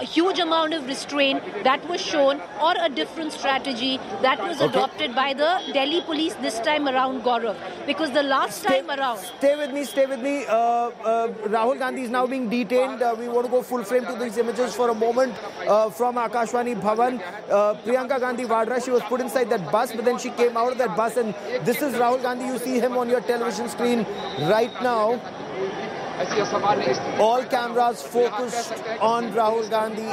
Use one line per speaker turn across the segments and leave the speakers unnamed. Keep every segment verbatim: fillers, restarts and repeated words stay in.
a huge amount of restraint that was shown, or a different strategy that was
okay.
adopted by the Delhi police this time around, Gaurav? Because the last
stay,
time around...
Stay with me, stay with me. Uh, uh, Rahul Gandhi is now being detained. Uh, we want to go full frame to these images for a moment uh, from Akashvani Bhavan. Uh, Priyanka Gandhi Vadra, she was put inside that bus, but then she came out of that bus, and this is Rahul Gandhi. You see him on your television screen right now. All cameras focused on Rahul Gandhi.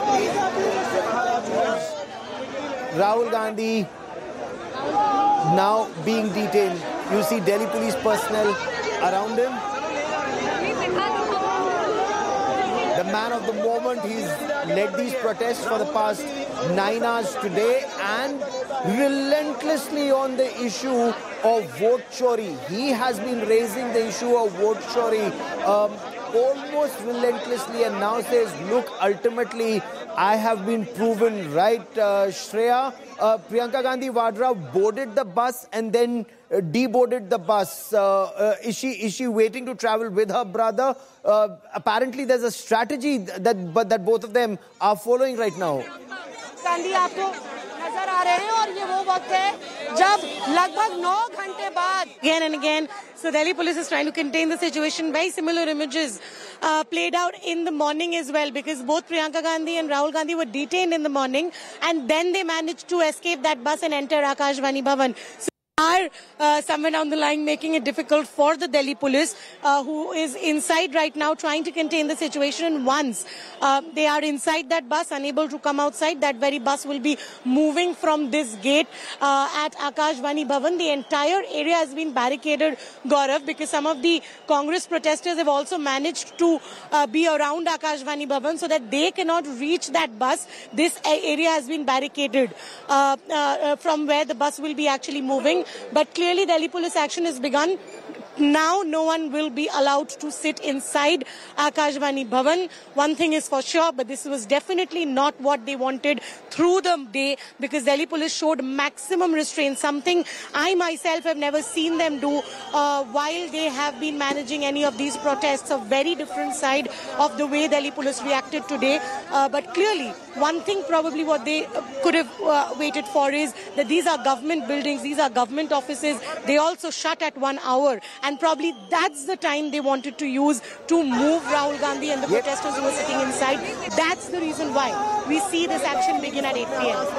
Rahul Gandhi now being detained. You see Delhi police personnel around him. The man of the moment, he's led these protests for the past nine hours today, and relentlessly on the issue of vote chori. He has been raising the issue of vote chori um, almost relentlessly, and now says, look, ultimately I have been proven right. uh, Shreya, uh, Priyanka Gandhi Vadra boarded the bus and then uh, deboarded the bus. Uh, uh, is she is she waiting to travel with her brother? Uh, apparently there's a strategy that but that both of them are following right now.
Gandhi, आपको नजर आ रहे हैं, और ये वो वक्त है जब लगभग नौ घंटे बाद again and again, so Delhi police is trying to contain the situation. Very similar images uh, played out in the morning as well, because both Priyanka Gandhi and Rahul Gandhi were detained in the morning, and then they managed to escape that bus and enter Akashvani Bhavan. So are uh, somewhere down the line making it difficult for the Delhi police, uh, who is inside right now trying to contain the situation. And once uh, they are inside that bus, unable to come outside, that very bus will be moving from this gate uh, at Akashvani Bhavan. The entire area has been barricaded, Gaurav, because some of the Congress protesters have also managed to uh, be around Akashvani Bhavan so that they cannot reach that bus. This area has been barricaded uh, uh, from where the bus will be actually moving. But clearly Delhi police action has begun. Now no one will be allowed to sit inside Akashvani Bhavan. One thing is for sure, but this was definitely not what they wanted through the day, because Delhi police showed maximum restraint, something I myself have never seen them do uh, while they have been managing any of these protests. A very different side of the way Delhi police reacted today. Uh, but clearly, one thing probably what they uh, could have uh, waited for is that these are government buildings, these are government offices. They also shut at one hour. And probably that's the time they wanted to use to move Rahul Gandhi and the yep. protesters who were sitting inside. That's the reason why we see this action begin at eight p m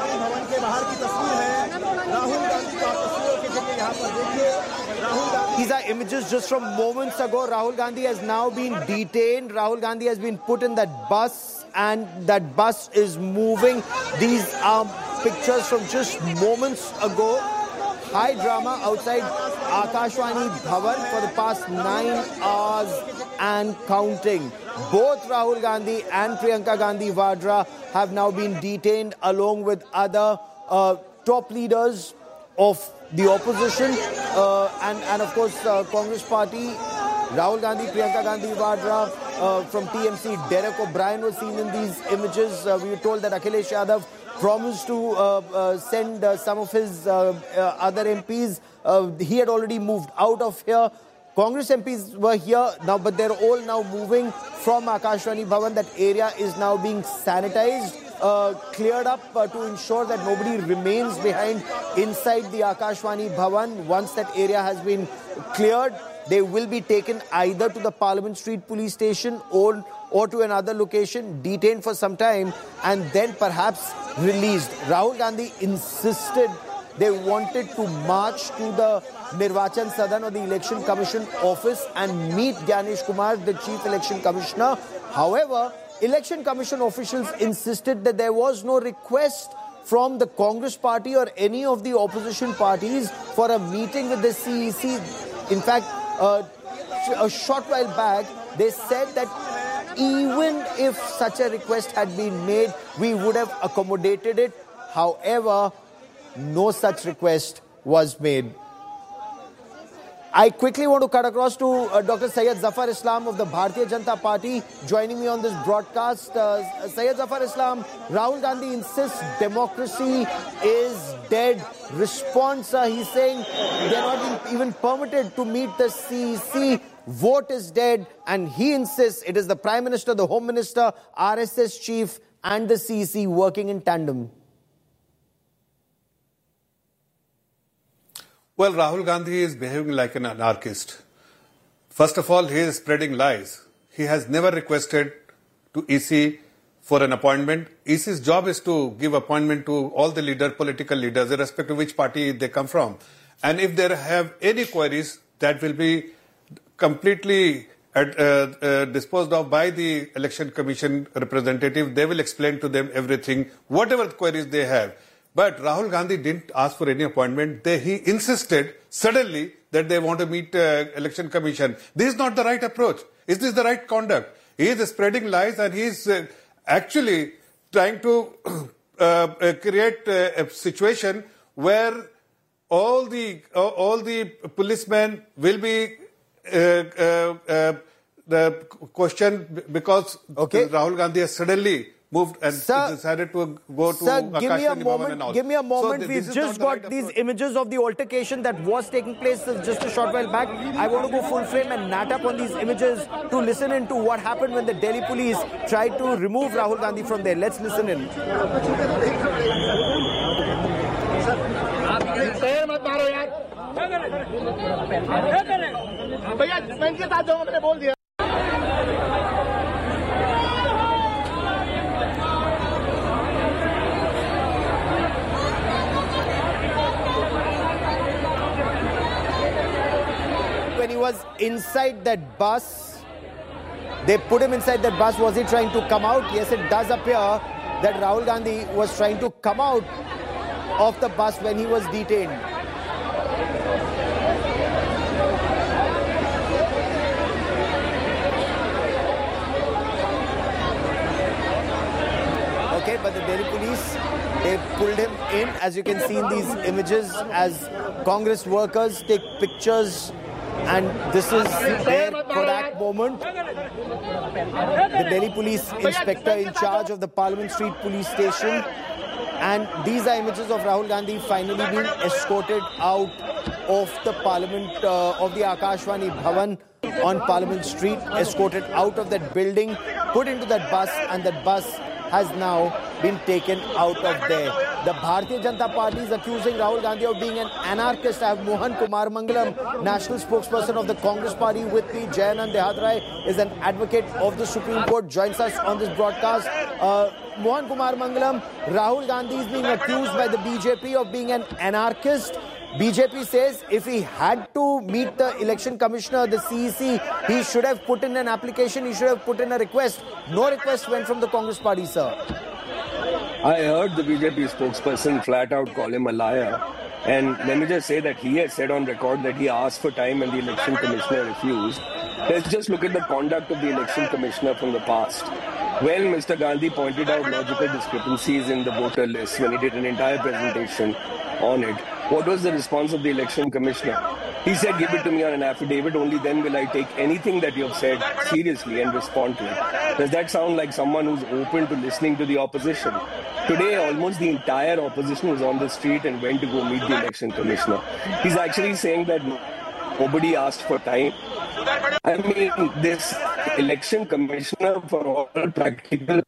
These are images just from moments ago. Rahul Gandhi has now been detained. Rahul Gandhi has been put in that bus, and that bus is moving. These are pictures from just moments ago. High drama outside Akashvani Bhavan for the past nine hours and counting. Both Rahul Gandhi and Priyanka Gandhi Vadra have now been detained along with other uh, top leaders of the opposition uh, and, and of course uh, Congress Party. Rahul Gandhi, Priyanka Gandhi Vadra uh, from T M C, Derek O'Brien was seen in these images. Uh, we were told that Akhilesh Yadav promised to uh, uh, send uh, some of his uh, uh, other M Ps. Uh, he had already moved out of here. Congress M Ps were here now, but they're all now moving from Akashvani Bhavan. That area is now being sanitized, uh, cleared up uh, to ensure that nobody remains behind inside the Akashvani Bhavan. Once that area has been cleared, they will be taken either to the Parliament Street Police Station or or to another location, detained for some time, and then perhaps released. Rahul Gandhi insisted they wanted to march to the Nirvachan Sadan or the Election Commission office and meet Gyanesh Kumar, the Chief Election Commissioner. However, Election Commission officials insisted that there was no request from the Congress Party or any of the opposition parties for a meeting with the C E C. In fact, uh, a short while back, they said that even if such a request had been made, we would have accommodated it. However, no such request was made. I quickly want to cut across to uh, Doctor Syed Zafar Islam of the Bharatiya Janata Party joining me on this broadcast. Uh, Syed Zafar Islam, Rahul Gandhi insists democracy is dead. Response, uh, he's saying they're not even permitted to meet the C E C. Vote is dead, and he insists it is the Prime Minister, the Home Minister, R S S Chief, and the C E C working in tandem?
Well, Rahul Gandhi is behaving like an anarchist. First of all, he is spreading lies. He has never requested to E C for an appointment. E C's job is to give appointment to all the leader, political leaders, irrespective of which party they come from. And if they have any queries, that will be completely at, uh, uh, disposed of by the Election Commission representative. They will explain to them everything, whatever queries they have. But Rahul Gandhi didn't ask for any appointment. They, he insisted suddenly that they want to meet uh, Election Commission. This is not the right approach. Is this the right conduct? He is spreading lies, and he is uh, actually trying to uh, uh, create uh, a situation where all the uh, all the policemen will be uh, uh, uh, the question because
okay.
Rahul Gandhi has suddenly moved and
sir,
decided to go to
sir, give me a
Akashvani Bhavan
moment.
and all.
Give me a moment.
So
We've
th-
just
the
got
right
these
approach.
images of the altercation that was taking place just a short while back. I want to go full frame and nat up on these images to listen into what happened when the Delhi police tried to remove Rahul Gandhi from there. Let's listen in. When he was inside that bus, they put him inside that bus. Was he trying to come out? Yes, it does appear that Rahul Gandhi was trying to come out of the bus when he was detained. Okay, but the Delhi police, they pulled him in, as you can see in these images, as Congress workers take pictures, and this is their Kodak moment. The Delhi police inspector in charge of the Parliament Street police station, and these are images of Rahul Gandhi finally being escorted out of the Parliament, uh, of the Akashvani Bhavan on Parliament Street, escorted out of that building, put into that bus, and that bus has now been taken out of there. The Bharatiya Janata Party is accusing Rahul Gandhi of being an anarchist. I have Mohan Kumar Mangalam, national spokesperson of the Congress Party, with me. Jayanand Dehadrai is an advocate of the Supreme Court, joins us on this broadcast. Uh, Mohan Kumar Mangalam, Rahul Gandhi is being accused by the B J P of being an anarchist. B J P says if he had to meet the election commissioner, the C E C, he should have put in an application, he should have put in a request. No request went from the Congress Party, sir.
I heard the B J P spokesperson flat out call him a liar. And let me just say that he has said on record that he asked for time and the election commissioner refused. Let's just look at the conduct of the election commissioner from the past. When Mister Gandhi pointed out logical discrepancies in the voter list when he did an entire presentation on it, what was the response of the election commissioner? He said, give it to me on an affidavit, only then will I take anything that you have said seriously and respond to it. Does that sound like someone who's open to listening to the opposition? Today, almost the entire opposition was on the street and went to go meet the election commissioner. He's actually saying that nobody asked for time. I mean, this election commissioner, for all practical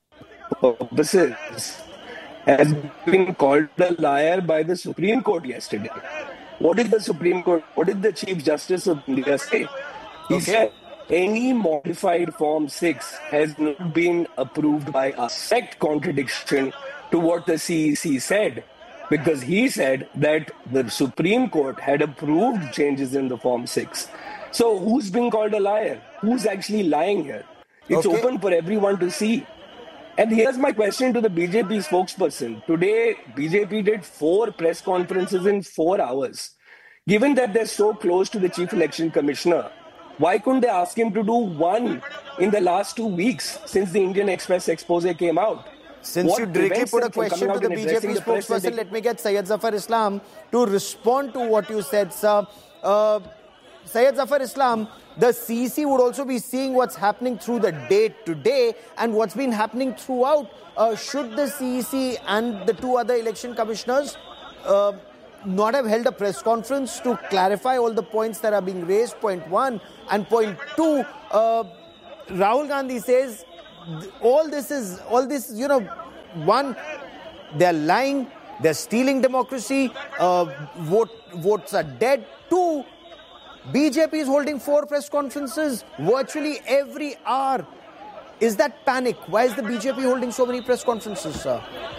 purposes, has been called a liar by the Supreme Court yesterday. What did the Supreme Court, what did the Chief Justice of India say? He okay. said, any modified Form six has not been approved by us. Direct contradiction to what the C E C said, because he said that the Supreme Court had approved changes in the Form six. So who's being called a liar? Who's actually lying here? It's okay. open for everyone to see. And here's my question to the B J P spokesperson. Today, B J P did four press conferences in four hours. Given that they're so close to the Chief Election Commissioner, why couldn't they ask him to do one in the last two weeks since the Indian Express expose came out?
Since what you directly put a question to the B J P spokesperson, let me get Syed Zafar Islam to respond to what you said, sir. Uh, Syed Zafar Islam, the C E C would also be seeing what's happening through the day today and what's been happening throughout. Uh, should the C E C and the two other election commissioners uh, not have held a press conference to clarify all the points that are being raised? Point one. And point two, uh, Rahul Gandhi says all this is, all this, you know, one, they're lying, they're stealing democracy, uh, vote, votes are dead. Two, B J P is holding four press conferences virtually every hour. Is that panic? Why is the B J P holding so many press conferences, sir?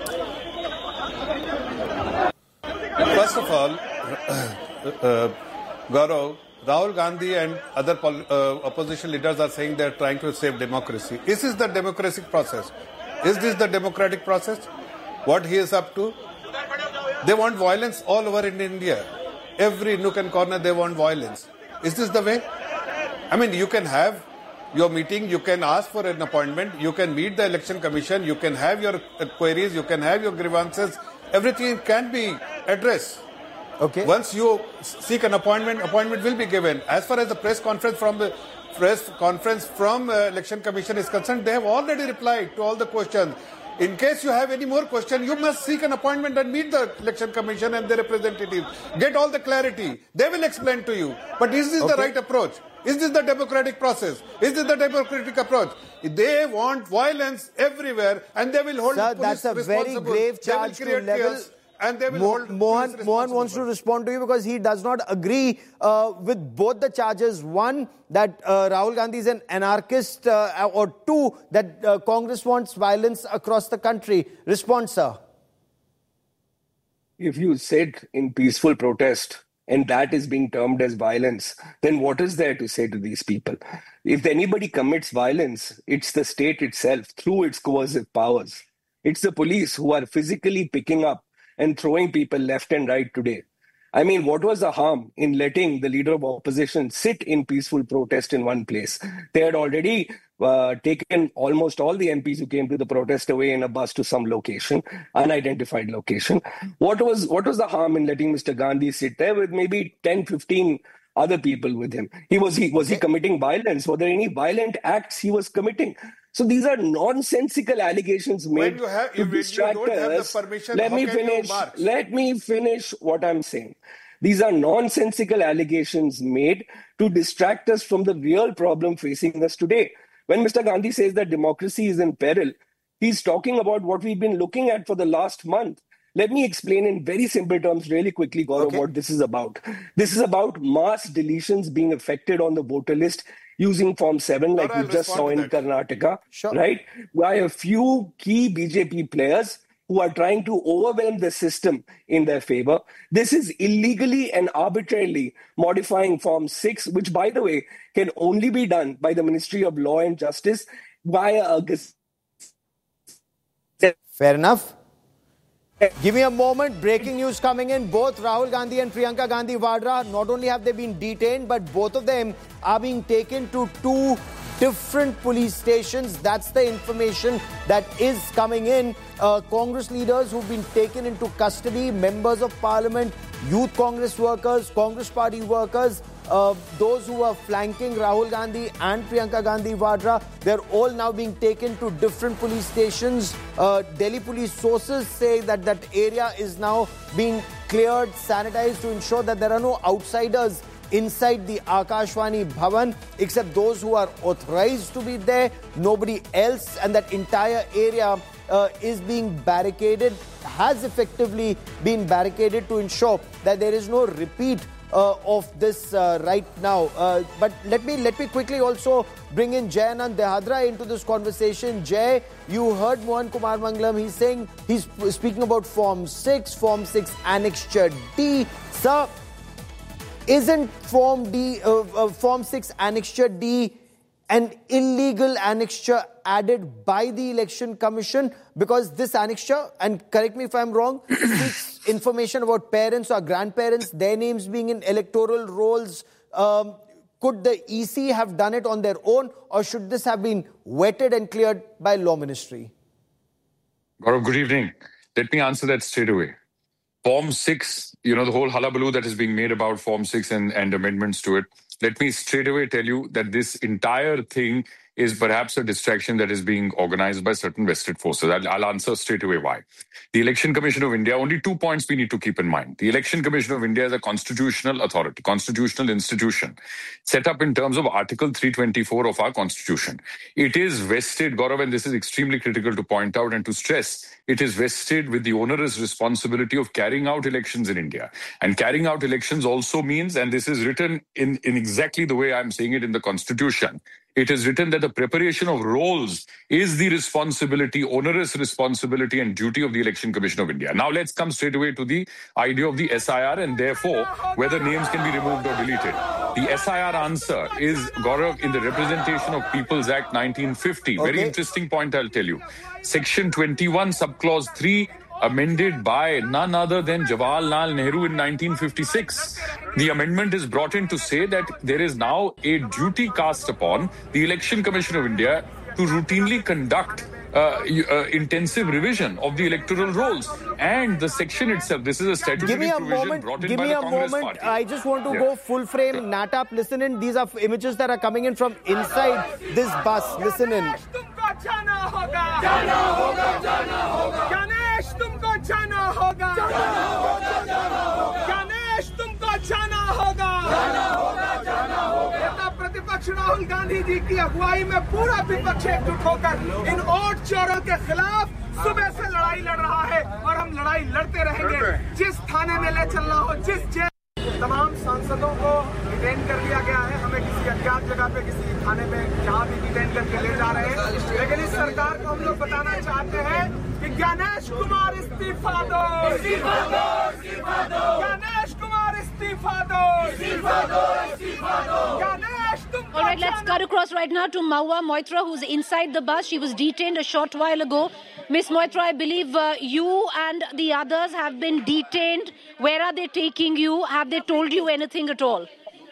First of all, uh, Gaurav, Rahul Gandhi and other pol- uh, opposition leaders are saying they are trying to save democracy. Is this the democratic process? Is this the democratic process? What he is up to? They want violence all over in India. Every nook and corner they want violence. Is this the way? I mean, you can have your meeting, you can ask for an appointment, you can meet the election commission, you can have your queries, you can have your grievances. Everything can be addressed.
Okay.
Once you seek an appointment, appointment will be given. As far as the press conference from the press conference from uh, election commission is concerned, they have already replied to all the questions. In case you have any more questions, you must seek an appointment and meet the election commission and their representatives. Get all the clarity. They will explain to you. But is this okay. the right approach? Is this the democratic process? Is this the democratic approach? They want violence everywhere and they will hold
Sir,
police
that's a very grave charge to level.
And they will
Mo-
hold
Mohan, Mohan wants to respond to you because he does not agree uh, with both the charges. One, that uh, Rahul Gandhi is an anarchist, uh, or two, that uh, Congress wants violence across the country. Response, sir.
If you sit in peaceful protest and that is being termed as violence, then what is there to say to these people? If anybody commits violence, it's the state itself through its coercive powers. It's the police who are physically picking up and throwing people left and right today. I mean, what was the harm in letting the leader of opposition sit in peaceful protest in one place? They had already uh, taken almost all the M Ps who came to the protest away in a bus to some location, unidentified location. What was what was the harm in letting Mister Gandhi sit there with maybe ten, fifteen other people with him? He was he was he committing violence? Were there any violent acts he was committing? So these are nonsensical allegations made
when you have,
to
if
distract
you don't have
us.
the permission,
let
how
me
can
finish.
you march?
Let me finish what I'm saying. These are nonsensical allegations made to distract us from the real problem facing us today. When Mister Gandhi says that democracy is in peril, he's talking about what we've been looking at for the last month. Let me explain in very simple terms really quickly, Gaurav, okay. what this is about. This is about mass deletions being affected on the voter list using Form seven, like we just saw in Karnataka,
sure.
right? By a few key B J P players who are trying to overwhelm the system in their favor. This is illegally and arbitrarily modifying Form six, which, by the way, can only be done by the Ministry of Law and Justice via a gazette.
Fair enough. Give me a moment. Breaking news coming in. Both Rahul Gandhi and Priyanka Gandhi Vadra, not only have they been detained, but both of them are being taken to two different police stations. That's the information that is coming in. Uh, Congress leaders who've been taken into custody, members of parliament, youth Congress workers, Congress party workers, uh, those who are flanking Rahul Gandhi and Priyanka Gandhi Vadra, they're all now being taken to different police stations. Uh, Delhi police sources say that that area is now being cleared, sanitized to ensure that there are no outsiders inside the Akashvani Bhavan, except those who are authorized to be there, nobody else, and that entire area uh, is being barricaded, has effectively been barricaded to ensure that there is no repeat uh, of this uh, right now. Uh, but let me let me quickly also bring in Jay Anand Dehadra into this conversation. Jay, you heard Mohan Kumar Mangalam. He's saying, he's speaking about Form six, Form six Annexure D. Sir, isn't Form D, uh, uh, Form six Annexure D an illegal annexure added by the Election Commission? Because this annexure, and correct me if I'm wrong, seeks information about parents or grandparents, their names being in electoral rolls. Um, could the E C have done it on their own, or should this have been vetted and cleared by Law Ministry?
Gaurav, good evening. Let me answer that straight away. Form six, you know, the whole hullabaloo that is being made about Form six and, and amendments to it. Let me straight away tell you that this entire thing is perhaps a distraction that is being organized by certain vested forces. I'll, I'll answer straight away why. The Election Commission of India, only two points we need to keep in mind. The Election Commission of India is a constitutional authority, constitutional institution, set up in terms of Article three twenty-four of our Constitution. It is vested, Gaurav, and this is extremely critical to point out and to stress, it is vested with the onerous responsibility of carrying out elections in India. And carrying out elections also means, and this is written in, in exactly the way I'm saying it in the Constitution, it is written that the preparation of rolls is the responsibility, onerous responsibility and duty of the Election Commission of India. Now let's come straight away to the idea of the S I R and therefore whether names can be removed or deleted. The S I R answer is, Gaurav, in the Representation of People's Act nineteen fifty. Okay. Very interesting point, I'll tell you. Section twenty-one, subclause three, amended by none other than Jawaharlal Nehru in nineteen fifty-six. The amendment is brought in to say that there is now a duty cast upon the Election Commission of India to routinely conduct uh, uh, intensive revision of the electoral rolls. And the section itself, this is a statutory
give me a
provision
moment,
brought in
give
by
me
the
a
Congress
moment.
Party.
I just want to
yeah.
go full frame. Natap, listen in. These are images that are coming in from inside this bus. Listen in.
प्रतिपक्ष राहुल गांधी जी की अगुवाई में पूरा विपक्ष एकजुट होकर इन vote चोरों के खिलाफ सुबह से लड़ाई लड़ रहा है और हम लड़ाई लड़ते रहेंगे। जिस थाने में ले चलना हो, जिस जेल, तमाम सांसदों को डिटेन कर लिया गया है। हमें किसी अज्ञात जगह पे किसी थाने में जहाँ भी डिटेन करके ले जा रहे हैं, लेकिन इस सरकार को हम लोग बताना चाहते हैं कि ज्ञानेश कुमार इस्तीफा दो, इस्तीफा दो, इस्तीफा दो, ज्ञानेश कुमार इस्तीफा दो, इस्तीफा दो, इस्तीफा दो, ज्ञानेश तुम।
All right, let's cut across right now to Mahua Moitra, who's inside the bus. She was detained a short while ago. Miss Moitra, I believe uh, you and the others have been detained. Where are they taking you? Have they told you anything at all?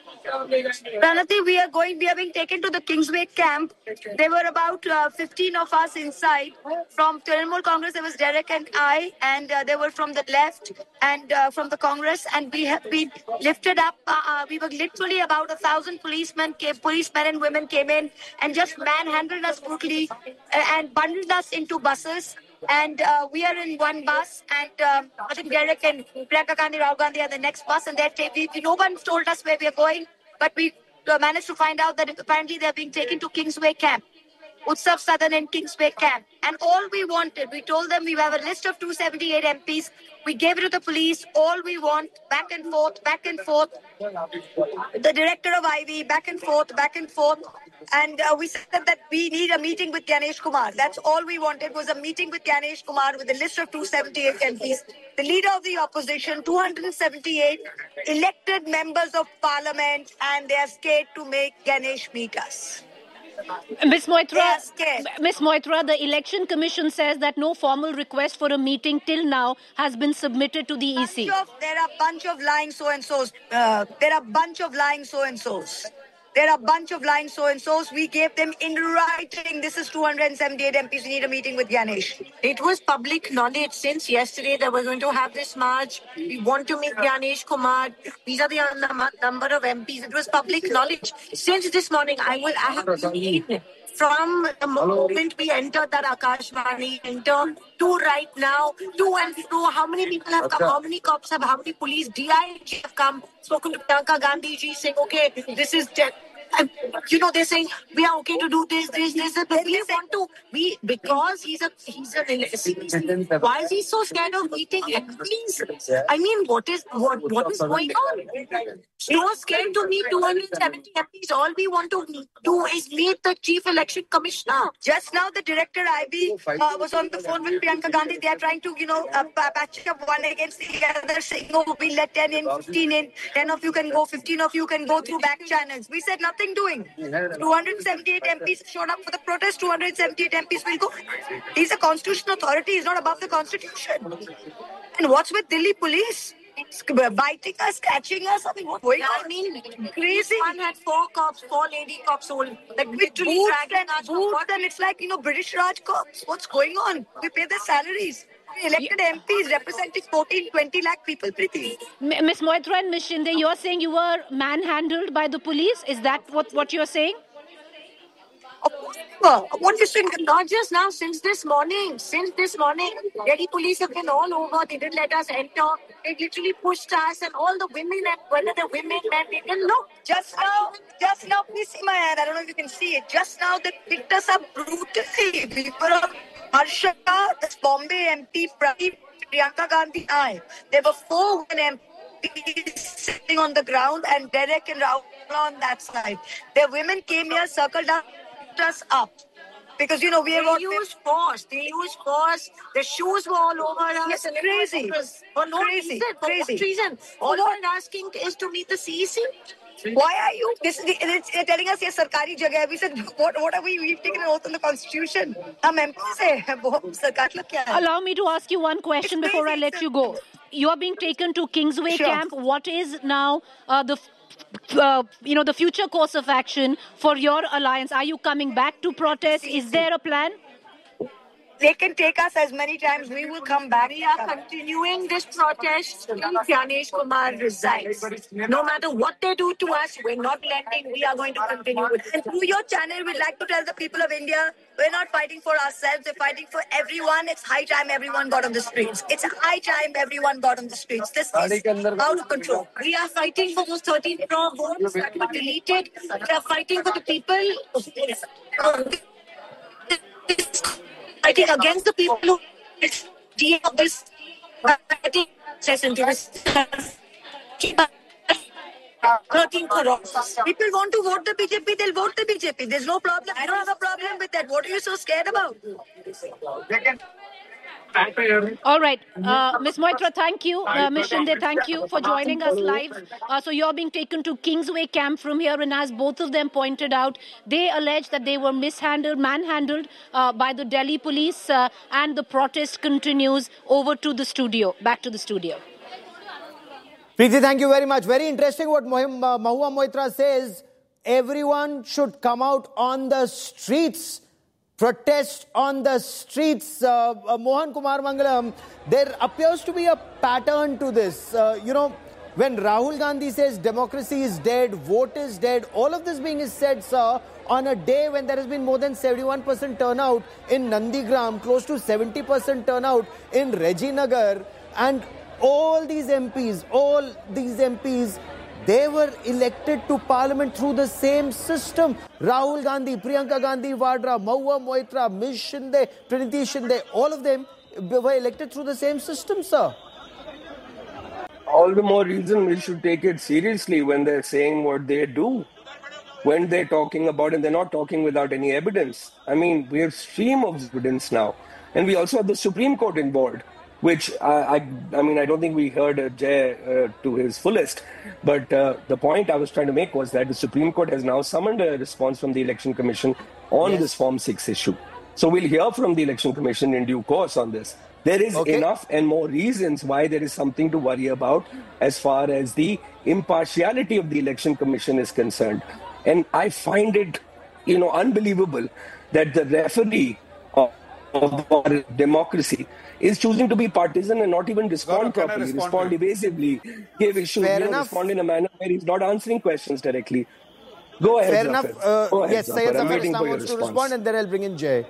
Pranati, we are going, we are being taken to the Kingsway camp. There were about uh, fifteen of us inside. From Trinamool Congress, there was Derek and I, and uh, they were from the left and uh, from the Congress, and we have been lifted up. Uh, uh, we were literally about a thousand policemen, came, policemen and women came in and just manhandled us brutally uh, and bundled us into buses. And uh, we are in one bus, and uh, I think Derek and Priyanka Gandhi, Rahul Gandhi are the next bus, and they're ta- we, no one told us where we are going, but we uh, managed to find out that apparently they're being taken to Kingsway camp, Utsav Southern and Kingsway camp. And all we wanted, we told them we have a list of two hundred seventy-eight M Ps. We gave it to the police. All we want, back and forth, back and forth. The director of I V, back and forth, back and forth. And uh, we said that we need a meeting with Ganesh Kumar. That's all we wanted, was a meeting with Ganesh Kumar with a list of two hundred seventy-eight M Ps. The leader of the opposition, two hundred seventy-eight elected members of parliament, and they are scared to make Ganesh meet us.
Miss Moitra, Miss Moitra, the Election Commission says that no formal request for a meeting till now has been submitted to the E C.
Of, there are a bunch of lying so-and-sos. Uh, there are a bunch of lying so-and-sos. There are a bunch of lying so-and-sos. We gave them in writing. This is two hundred seventy-eight M Ps. We need a meeting with Ganesh.
It was public knowledge since yesterday that we're going to have this march. We want to meet Ganesh Kumar. These are the number of M Ps. It was public knowledge since this morning. I will. I have been from the moment we entered that Akashvani enter to right now, to and fro. How many people have come? How many cops have? How many police? D I G have come. Spoken to Priyanka Gandhi ji saying, okay, this is. De- And, you know, they're saying we are okay to do this, this, this, and we want to. We because he's a he's a. Why is he so scared of meeting M Ps? I mean, what is what what is going on? So scared to meet two hundred seventy M Ps. All we want to do is meet the chief election commissioner.
Just now, the director I B uh, was on the phone with Priyanka Gandhi. They are trying to, you know, uh, patch up one against the other, saying, "No, we'll let ten in, fifteen in, ten of you can go, fifteen of you can go through back channels." We said nothing. Doing two hundred seventy-eight M Ps showed up for the protest. two hundred seventy-eight M Ps will go. He's a constitutional authority. He's not above the constitution. And what's with Delhi police? Biting us, catching us. I mean, what's going on?
I mean,
crazy.
One had four cops, four lady cops, all like literally dragging us.
Boots, and it's like, you know, British Raj cops. What's going on? We pay their salaries. Elected M Ps representing fourteen, twenty lakh people, Preeti.
Miss Moitra and Miss Shinde, you're saying you were manhandled by the police? Is that what, what you're saying?
What is it? Not just now, since this morning. Since this morning, Delhi police have been all over. They didn't let us enter. They literally pushed us and all the women, and whether the women, men, they didn't look. Just now, just now, please see my hand. I don't know if you can see it. Just now, they picked us up brutally. We were on Harsha, this Bombay M P, Pradeep, Priyanka Gandhi, I. There were four women M Ps sitting on the ground and Derek and Rahul on that side. The women came here, circled us, us up. Because, you know, we have... They used force. They used force. The shoes were all over us. Yes, crazy. For no crazy. reason. For crazy. what reason? All we're asking is to meet the C E C. Why are you... This, they're telling us, yes, sarkari jagah hai. We said, what, what are we... We've taken an oath on the Constitution. Hum M Ps hai. Sarkar lag kya hai? Allow me to ask you one question it's before crazy. I let you go. You are being taken to Kingsway sure. camp. What is now uh, the... Uh, you know, the future course of action for your alliance? Are you coming back to protest? Is there a plan? They can take us as many times. We will come back. We are continuing this protest till Gyanesh Kumar resigns. No matter what they do to us, we're not lending. We are going to continue with it. And through your channel, we'd like to tell the people of India, we're not fighting for ourselves. We're fighting for everyone. It's high time everyone got on the streets. It's high time everyone got on the streets. This is out of control. We are fighting for those thirteen crore votes that were deleted. We are fighting for the people. Fighting against the people who deal with this fighting into this thirteen crores. People want to vote the B J P, they'll vote the B J P. There's no problem. I don't have a problem with that. What are you so scared about? All right. Uh, Miz Moitra, thank you. Uh, Miz Shinde, thank you for joining us live. Uh, so you're being taken to Kingsway camp from here, and as both of them pointed out, they allege that they were mishandled, manhandled uh, by the Delhi police, uh, and the protest continues. Over to the studio. Back to the studio.
Preeti, thank you very much. Very interesting what Mohim, uh, Mahua Moitra says. Everyone should come out on the streets. Protest on the streets. Uh, uh, Mohan Kumar Mangalam, there appears to be a pattern to this. Uh, you know, when Rahul Gandhi says democracy is dead, vote is dead, all of this being said, sir, on a day when there has been more than seventy-one percent turnout in Nandigram, close to seventy percent turnout in Rajinagar, and all these M Ps, all these M Ps, they were elected to parliament through the same system. Rahul Gandhi, Priyanka Gandhi Vadra, Mahua Moitra, Miz Shinde, Praniti Shinde, all of them were elected through the same system, sir.
All the more reason we should take it seriously when they're saying what they do. When they're talking about it, they're not talking without any evidence. I mean, we have stream of evidence now. And we also have the Supreme Court involved, which I, I, I mean, I don't think we heard uh, Jay uh, to his fullest. But uh, the point I was trying to make was that the Supreme Court has now summoned a response from the Election Commission on yes. this Form six issue. So we'll hear from the Election Commission in due course on this. There is okay. enough and more reasons why there is something to worry about as far as the impartiality of the Election Commission is concerned. And I find it, you know, unbelievable that the referee of, of our democracy is choosing to be partisan and not even respond no, properly, respond, respond evasively, give issues, you know, respond in a manner where he's not answering questions directly. Go ahead,
Fair
Zafar.
enough. Uh,
Go ahead,
yes, Syed
Zafar.
Zafar Islam wants to respond, and then I'll bring in Jay.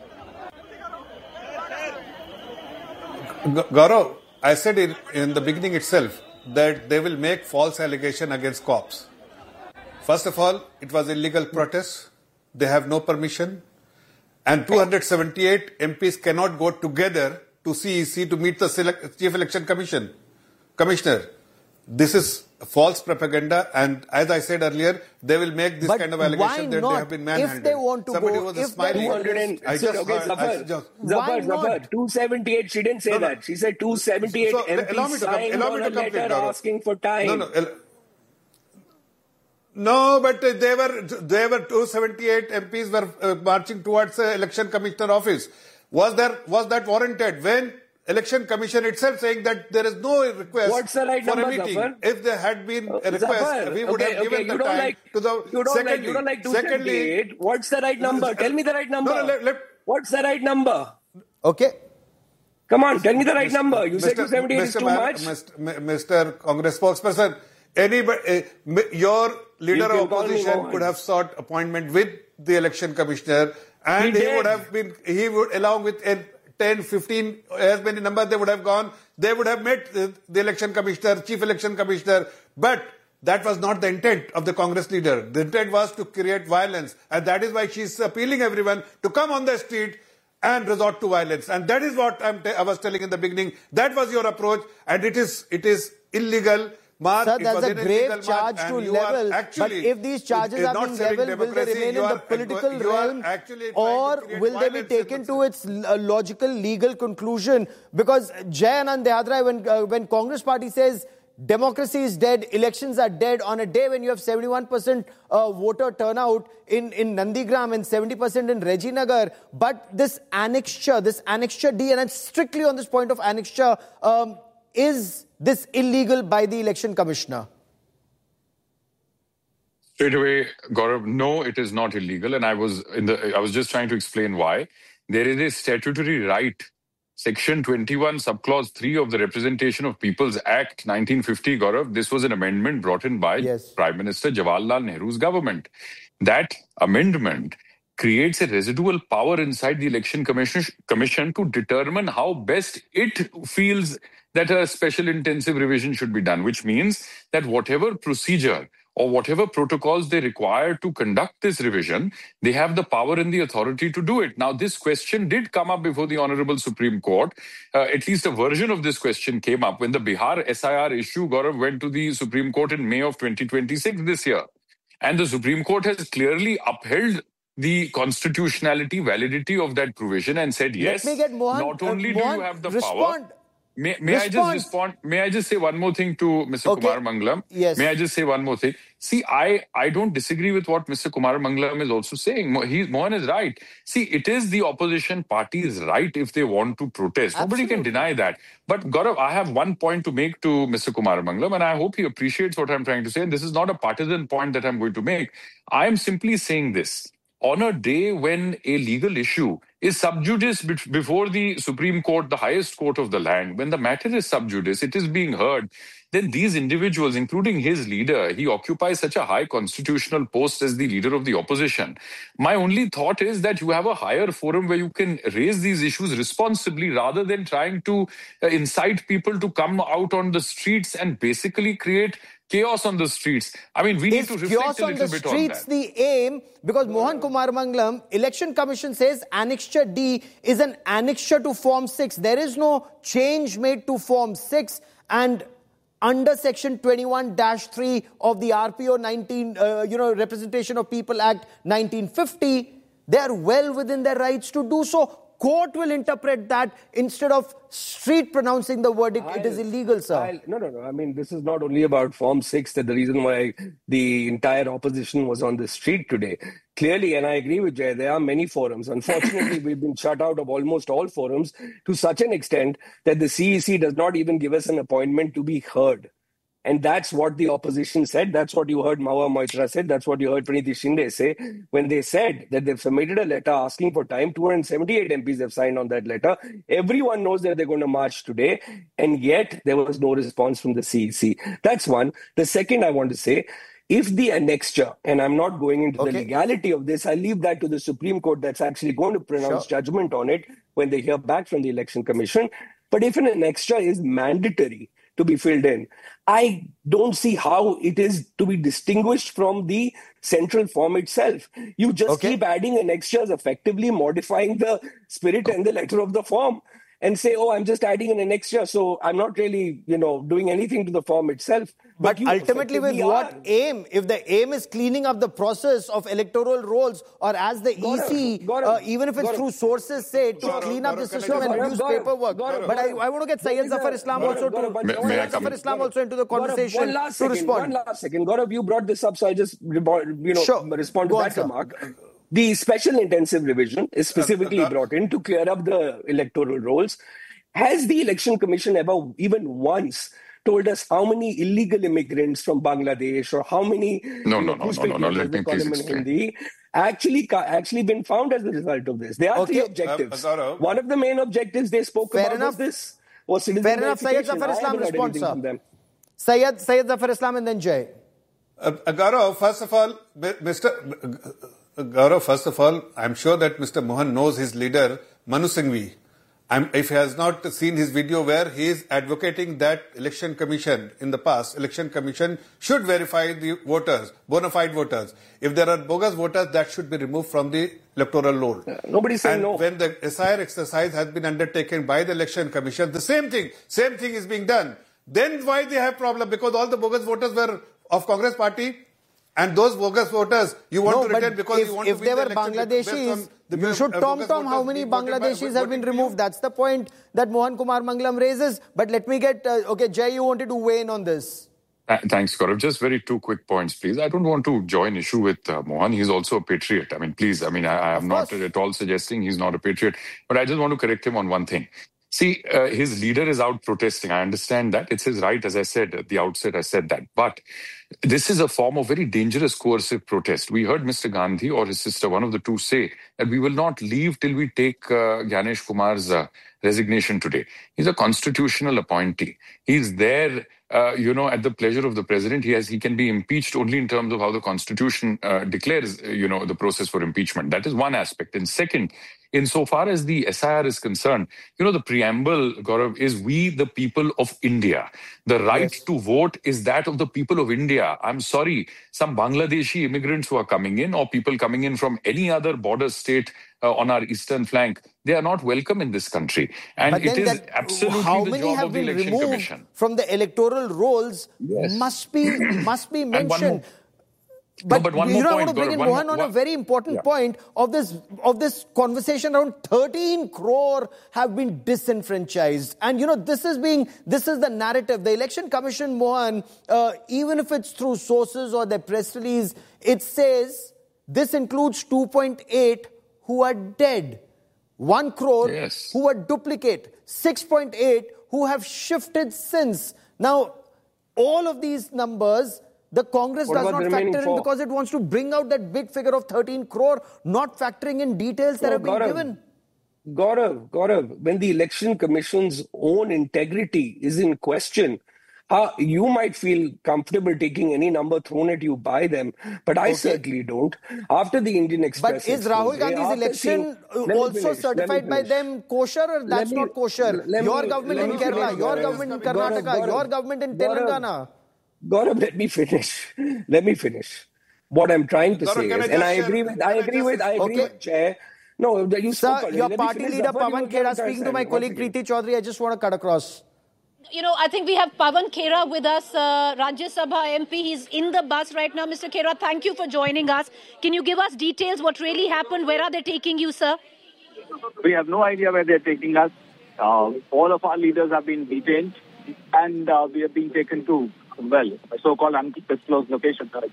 Gaurav, I said in, in the beginning itself that they will make false allegation against cops. First of all, it was illegal protest. They have no permission. And two hundred seventy-eight M Ps cannot go together to C E C to meet the select, Chief Election Commission Commissioner. This is false propaganda, and as I said earlier, they will make this
but
kind of allegation that
not?
they have been manhandled.
If they want to
Somebody
go,
was
if
smiling.
And, I just, okay, Zafar,
just,
Zafar, Zafar, two seventy-eight, she didn't say no, no. that. She said two seventy-eight so, M Ps signed on a letter asking for time.
No, no. No, but they were they were two seventy-eight M Ps were uh, marching towards the election commissioner office. Was there was that warranted when election commission itself saying that there is no request
What's the right
for
number,
a meeting?
Zafar?
If there had been a request,
Zafar,
we would
okay,
have given
okay,
the time
like,
to the.
You don't
secondly,
like you don't like two
secondly,
seventy-eight. What's the right number? Tell me the right number.
No, no, let, let,
What's the right number?
Okay.
Come on, tell me the right
Mister
number. You
Mister
said two seventy-eight is too much.
Mister Mister Congress spokesperson, anybody, uh, your leader of opposition could have sought appointment with the election commissioner, and
he,
he would have been, he would, along with ten, fifteen, as many numbers they would have gone, they would have met the, the election commissioner, chief election commissioner, but that was not the intent of the Congress leader. The intent was to create violence, and that is why she's appealing everyone to come on the street and resort to violence. And that is what I'm t- I was telling in the beginning. That was your approach, and it is it is illegal. Mark,
Sir, that's a grave charge to level. But if these charges are being leveled, will they remain in the political realm, or will they be taken to its uh, logical, legal conclusion? Because Jai Anand Dehadra, when uh, when Congress Party says democracy is dead, elections are dead, on a day when you have seventy-one percent uh, voter turnout in, in Nandigram and seventy percent in Rajinagar, but this annexure, this annexure D, and I'm strictly on this point of annexure, um, is this illegal by the election commissioner?
Straight away, Gaurav, no, it is not illegal. And I was in the, I was just trying to explain why. There is a statutory right. Section twenty-one, subclause three of the Representation of People's Act nineteen fifty, Gaurav, this was an amendment brought in by yes. Prime Minister Jawaharlal Nehru's government. That amendment creates a residual power inside the Election Commission, commission to determine how best it feels that a special intensive revision should be done, which means that whatever procedure or whatever protocols they require to conduct this revision, they have the power and the authority to do it. Now, this question did come up before the Honorable Supreme Court. Uh, at least a version of this question came up when the Bihar S I R issue, Gaurav, went to the Supreme Court in May of twenty twenty-six this year. And the Supreme Court has clearly upheld the constitutionality, validity of that provision and said, yes,
Let me get Mohan,
not only
uh,
do
Mohan,
you have the
respond.
power... May, may I just respond? May I just say one more thing to Mister
Okay.
Kumar Mangalam?
Yes.
May I just say one more thing? See, I, I don't disagree with what Mister Kumar Mangalam is also saying. Mo- he, Mohan is right. See, it is the opposition party's right if they want to protest. Nobody can deny that. But Gaurav, I have one point to make to Mister Kumar Mangalam, and I hope he appreciates what I'm trying to say. And this is not a partisan point that I'm going to make. I am simply saying this. On a day when a legal issue is sub judice before the Supreme Court, the highest court of the land, when the matter is sub judice, it is being heard, then these individuals, including his leader, he occupies such a high constitutional post as the leader of the opposition. My only thought is that you have a higher forum where you can raise these issues responsibly rather than trying to uh, incite people to come out on the streets and basically create chaos on the streets. I mean, we need
Is
to reflect a little bit on that.
Chaos on the streets the aim? Because Mohan Kumar Mangalam, Election Commission says Annexure D is an annexure to Form six. There is no change made to Form six, and under Section twenty-one dash three of the R P O nineteen, uh, you know, Representation of People Act nineteen fifty, they are well within their rights to do so. Court will interpret that instead of street pronouncing the verdict.
I'll,
it is illegal, sir.
I'll, no, no, no. I mean, this is not only about Form six, that the reason why the entire opposition was on the street today. Clearly, and I agree with Jay, there are many forums. Unfortunately, we've been shut out of almost all forums to such an extent that the C E C does not even give us an appointment to be heard. And that's what the opposition said. That's what you heard Mahua Moitra said. That's what you heard Praniti Shinde say. When they said that they've submitted a letter asking for time, two hundred seventy-eight M Ps have signed on that letter. Everyone knows that they're going to march today. And yet there was no response from the C E C. That's one. The second I want to say, if the annexure, and I'm not going into okay. the legality of this, I leave that to the Supreme Court that's actually going to pronounce sure. judgment on it when they hear back from the Election Commission. But if an annexure is mandatory to be filled in, I don't see how it is to be distinguished from the central form itself. You just okay. keep adding annexures, effectively modifying the spirit and the letter of the form, and say, oh, I'm just adding an annexure, so I'm not really, you know, doing anything to the form itself.
But, but ultimately with what are. aim? If the aim is cleaning up the process of electoral rolls, or as the Gaurav, E C, Gaurav, uh, even if it's Gaurav, through sources, say, to Gaurav, clean up Gaurav, the system and reduce paperwork. Gaurav, but I, I want to get Syed Zafar Islam Gaurav, also Gaurav, to may, may Syed Zafar Islam also into the conversation Gaurav, to
second,
respond.
One last second. Gaurav, you brought this up, so I just you know
sure.
respond to
Go
that
on,
remark. The special intensive revision is specifically brought in to clear up the electoral rolls. Has the Election Commission ever even once told us how many illegal immigrants from Bangladesh or how many
no, no, no, no, no, no, let me please explain.
Hindi actually actually been found as a result of this? There are
okay.
three objectives.
Uh, uh,
One of the main objectives they spoke
Fair
about
enough.
was this. Was citizen
Fair enough. Syed Zafar Islam response, sir. Syed, Syed Zafar Islam and then Jay.
Uh, Gaurav, first of all, Mister Gaurav, first of all, I'm sure that Mister Mohan knows his leader, Manu Singhvi. I'm, if he has not seen his video where he is advocating that election commission in the past, election commission should verify the voters, bona fide voters. If there are bogus voters, that should be removed from the electoral roll.
Uh, nobody's saying
and
no.
When the S I R exercise has been undertaken by the election commission, the same thing, same thing is being done. Then why they have problem? Because all the bogus voters were of Congress party. And those bogus voters, you want
no,
to return because
if,
you want
if
to
they
win
were
the election
Bangladeshis,
the
you should
uh,
tom tom how many Bangladeshis have been removed. That's the point that Mohan Kumar Mangalam raises. But let me get, uh, okay, Jay, you wanted to weigh in on this.
Uh, thanks, Gaurav. Just very two quick points, please. I don't want to join issue with uh, Mohan. He's also a patriot. I mean, please, I mean, I, I am not at all suggesting he's not a patriot. But I just want to correct him on one thing. See, uh, his leader is out protesting. I understand that. It's his right, as I said at the outset, I said that. But this is a form of very dangerous coercive protest. We heard Mister Gandhi or his sister, one of the two, say that we will not leave till we take uh, Gyanesh Kumar's uh, resignation today. He's a constitutional appointee. He's there, uh, you know, at the pleasure of the president. He has, he can be impeached only in terms of how the constitution uh, declares, you know, the process for impeachment. That is one aspect. And second, insofar as the S I R is concerned, you know, the preamble, Gaurav, is we the people of India. The right yes. to vote is that of the people of India. I'm sorry, some Bangladeshi immigrants who are coming in or people coming in from any other border state uh, on our eastern flank, they are not welcome in this country. And
but
it is
that,
absolutely
how
the
many
job
have
of the
been
Election
removed
Commission.
From the electoral rolls yes. must be must be mentioned. But,
no, but one
you
more
know,
point,
I want to bring in
one,
Mohan
one,
on a very important yeah. point of this of this conversation. Around thirteen crore have been disenfranchised, and you know this is being this is the narrative. The Election Commission, Mohan, uh, even if it's through sources or their press release, it says this includes two point eight who are dead, one crore
yes.
who are duplicate, six point eight who have shifted since. Now, all of these numbers, the Congress
what
does not factor in
four?
because it wants to bring out that big figure of thirteen crore, not factoring in details that
no,
have been
Gaurav,
given.
Gaurav, Gaurav, when the Election Commission's own integrity is in question, uh, you might feel comfortable taking any number thrown at you by them, but I okay. certainly don't. After the Indian Express...
But is Rahul Gandhi's election seeing, also finish, certified by them kosher or that's me, not kosher? Your me, government in Kerala, your Gaurav, government in Karnataka, Gaurav, your government in Telangana...
Gaurav, let me finish. Let me finish. What I'm trying to Gaurav, say is, and I agree with, I agree with, I agree okay. with Chair. No, you
Sir, spoke your party leader Pawan Khera speaking to my colleague Preeti Chaudhary. I just want to cut across.
You know, I think we have Pawan Khera with us, uh, Rajya Sabha M P. He's in the bus right now. Mister Khera, thank you for joining us. Can you give us details? What really happened? Where are they taking you, sir?
We have no idea where they're taking us. Uh, all of our leaders have been detained and uh, we are being taken to, well, a so-called undisclosed location. So,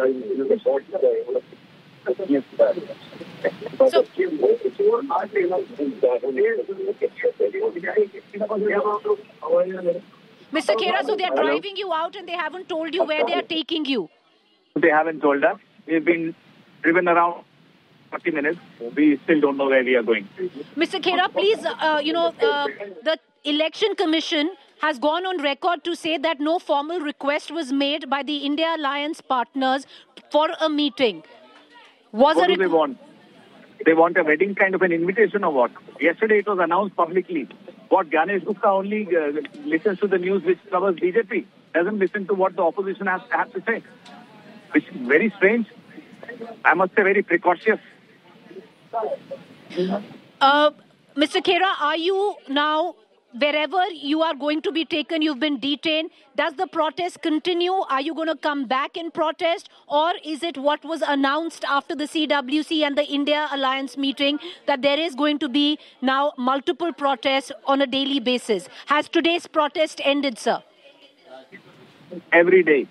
Mister Khera, so they are driving you out and they haven't told you where they are taking you?
They haven't told us. We've been driven around forty minutes. We still don't know where we are going.
Mister Khera, please, uh, you know, uh, the Election Commission has gone on record to say that no formal request was made by the India Alliance partners for a meeting. Was
what
a
do they want? They want a wedding kind of an invitation or what? Yesterday it was announced publicly. What, Gyanesh Gupta only uh, listens to the news which covers B J P, doesn't listen to what the opposition has, has to say. Which is very strange. I must say very precautious.
Uh, Mister Khera, are you now, wherever you are going to be taken, you've been detained, does the protest continue? Are you going to come back in protest? Or is it what was announced after the C W C and the India Alliance meeting that there is going to be now multiple protests on a daily basis? Has today's protest ended, sir?
Every day.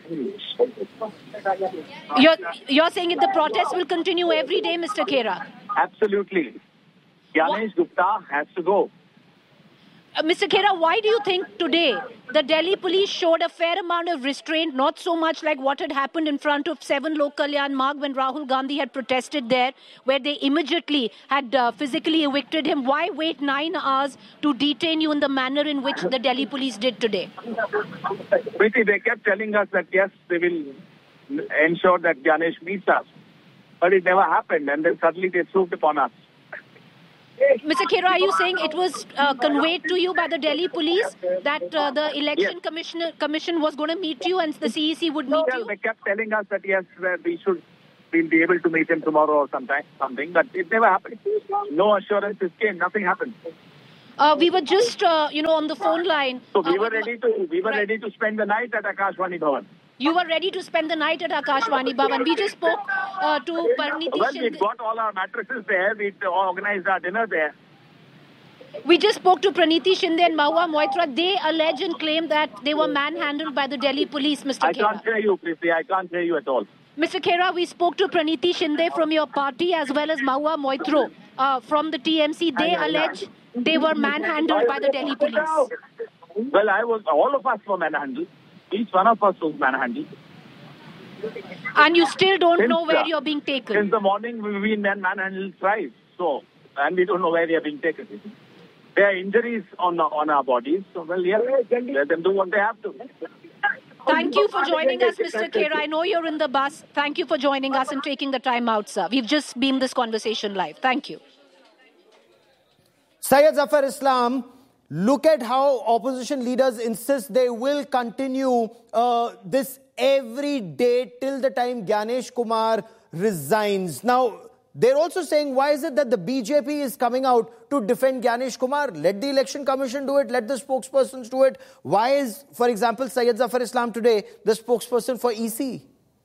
You're, you're saying that the protest will continue every day, Mister Khera?
Absolutely. Gyanesh Gupta has to go.
Uh, Mister Khera, why do you think today the Delhi police showed a fair amount of restraint, not so much like what had happened in front of seven Lok Kalyan Marg when Rahul Gandhi had protested there, where they immediately had uh, physically evicted him? Why wait nine hours to detain you in the manner in which the Delhi police did today?
Preeti, they kept telling us that yes, they will ensure that Gyanesh meets us. But it never happened, and then suddenly they swooped upon us.
Mister Khera, are you saying it was uh, conveyed to you by the Delhi police that uh, the election
Yes.
commissioner, commission was going to meet you and the C E C would meet
Well,
you?
they kept telling us that yes, that we should we'll be able to meet him tomorrow or sometime, something, but it never happened. No assurances came, nothing happened.
Uh, we were just, uh, you know, on the phone line.
So we
Uh,
were ready to we were
Right.
ready to spend the night at Akashvani Bhavan.
You were ready to spend the night at Akashvani Bhavan. We just spoke uh, to Parineeti
Well, we
Shinde.
got all our mattresses there. We organized our dinner there.
We just spoke to Parineeti Shinde and Mahua Moitra. They allege and claim that they were manhandled by the Delhi police, Mister
I
Khera.
can't hear you, Priti. I can't hear you at all.
Mister Khera, we spoke to Parineeti Shinde from your party as well as Mahua Moitro uh, from the T M C. They allege they were manhandled by the Delhi police.
Well, I was. All of us were manhandled. Each one of us was manhandled.
And you still don't
Since,
know where
uh,
you're being taken.
Since the morning, we've been man- manhandled thrice. So, and we don't know where they are being taken. There are injuries on on our bodies. So, well, yeah, let them do what they have to.
Thank you for joining us, Mister Khera. I know you're in the bus. Thank you for joining us and taking the time out, sir. We've just beamed this conversation live. Thank you.
Syed Zafar Islam, look at how opposition leaders insist they will continue uh, this every day till the time Gyanesh Kumar resigns. Now, they're also saying, why is it that the B J P is coming out to defend Gyanesh Kumar? Let the election commission do it. Let the spokespersons do it. Why is, for example, Syed Zafar Islam today the spokesperson for E C?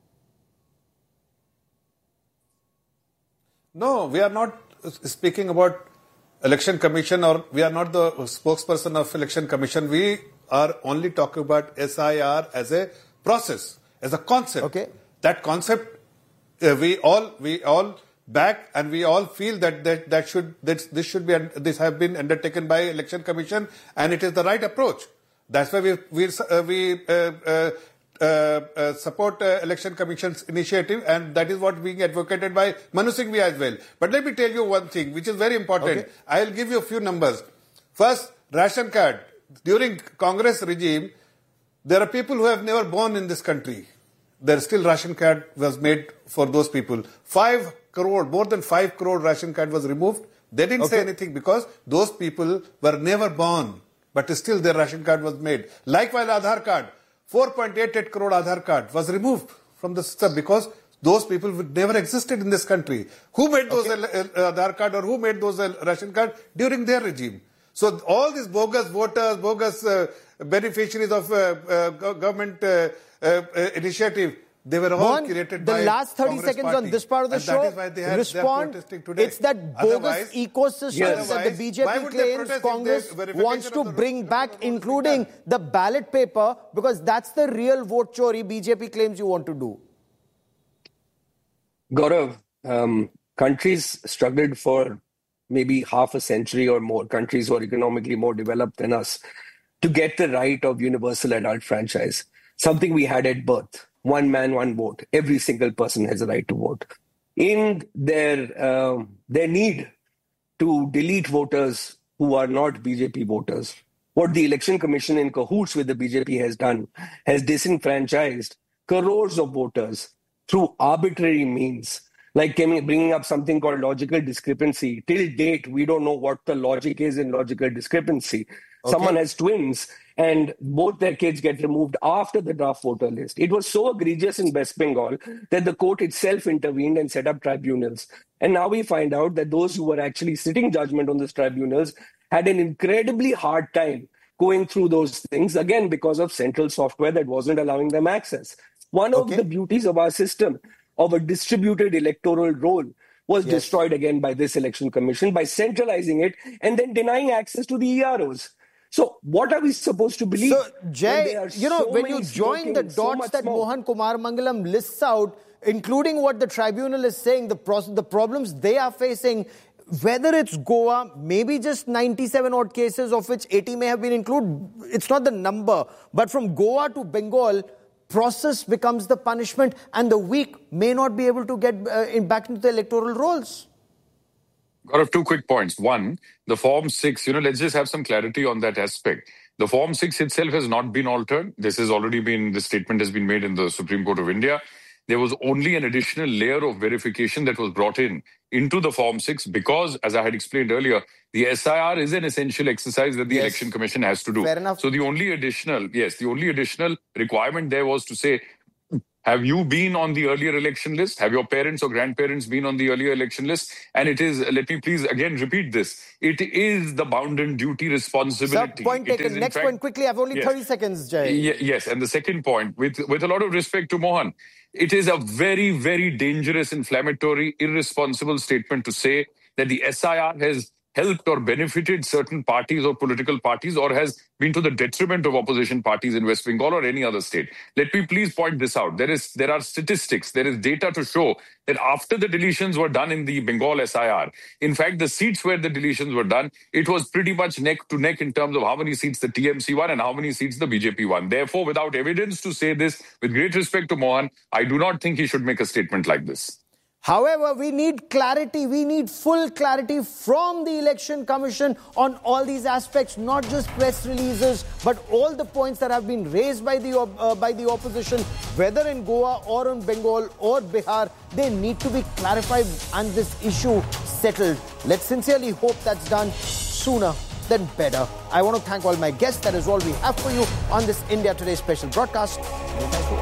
No, we are not speaking about election commission, or we are not the spokesperson of election commission. We are only talking about S I R as a process, as a concept.
Okay.
That concept, uh, we all we all back, and we all feel that that, that should that this should be this have been undertaken by election commission, and it is the right approach. That's why we we uh, we uh, uh, uh, uh, support uh, election commission's initiative, and that is what being advocated by Manu Singhvi as well. But let me tell you one thing, which is very important.
Okay.
I will give you a few numbers. First, ration card. During Congress regime, there are people who have never born in this country. There still ration card was made for those people. Five crore, more than five crore ration card was removed. They didn't
Okay.
say anything because those people were never born, but still their ration card was made. Likewise, Aadhaar card, four point eight eight crore Aadhaar card was removed from the system because those people would never existed in this country. Who made those okay. uh, Aadhaar card or who made those uh, ration card during their regime? So all these bogus voters, bogus uh, beneficiaries of uh, uh, government uh, uh, uh, initiative, they were all
Mohan,
created
the
by
last thirty
Congress
seconds
party.
on this part of the
And
show,
that is why they have,
respond.
they are protesting today.
It's that bogus
Otherwise-
ecosystem
Yes.
that the B J
Why
P
would they
claims
protest if
Congress
they- verification
wants to
of the-
bring back, including the ballot paper, because that's the real vote chori B J P claims you want to do.
Gaurav, um, countries struggled for maybe half a century or more, countries who are economically more developed than us, to get the right of universal adult franchise, something we had at birth. One man, one vote. Every single person has a right to vote. In their, uh, their need to delete voters who are not B J P voters, what the Election Commission in cahoots with the B J P has done has disenfranchised crores of voters through arbitrary means, like bringing up something called logical discrepancy. Till date, we don't know what the logic is in logical discrepancy.
Okay.
Someone has twins and both their kids get removed after the draft voter list. It was so egregious in West Bengal that the court itself intervened and set up tribunals. And now we find out that those who were actually sitting judgment on these tribunals had an incredibly hard time going through those things, again, because of central software that wasn't allowing them access. One
Okay.
of the beauties of our system of a distributed electoral roll was
Yes.
destroyed again by this election commission by centralizing it and then denying access to the E R Os. So what are we supposed to believe?
So,
when
Jay,
there are
you know,
so
when
many
you join the
smoking, so
dots
much
that
smoke?
Mohan Kumar Mangalam lists out, including what the tribunal is saying, the, pro- the problems they are facing, whether it's Goa, maybe just ninety-seven odd cases of which eighty may have been included, it's not the number, but from Goa to Bengal, process becomes the punishment and the weak may not be able to get uh, in, back into the electoral rolls.
Gaurav, two quick points. One, the Form six, you know, let's just have some clarity on that aspect. The Form six itself has not been altered. This has already been, the statement has been made in the Supreme Court of India. there was only an additional layer of verification that was brought in into the Form six because, as I had explained earlier, the S I R is an essential exercise that the
Yes.
Election Commission has to do.
Fair enough.
So the only additional, yes, the only additional requirement there was to say, have you been on the earlier election list? Have your parents or grandparents been on the earlier election list? And it is, let me please again repeat this, it is the bounden duty responsibility.
Sir, point
It
taken.
is, in
Next
fact-
point quickly. I have only
Yes.
thirty seconds, Jay.
Ye- Yes, and the second point, with, with a lot of respect to Mohan, it is a very, very dangerous, inflammatory, irresponsible statement to say that the S I R has helped or benefited certain parties or political parties or has been to the detriment of opposition parties in West Bengal or any other state. Let me please point this out. There is there are statistics, there is data to show that after the deletions were done in the Bengal S I R, in fact, the seats where the deletions were done, it was pretty much neck to neck in terms of how many seats the T M C won and how many seats the B J P won. Therefore, without evidence to say this, with great respect to Mohan, I do not think he should make a statement like this.
However, we need clarity. We need full clarity from the Election Commission on all these aspects, not just press releases, but all the points that have been raised by the uh, by the opposition, whether in Goa or in Bengal or Bihar. They need to be clarified and this issue settled. Let's sincerely hope that's done sooner than better. I want to thank all my guests. That is all we have for you on this India Today special broadcast.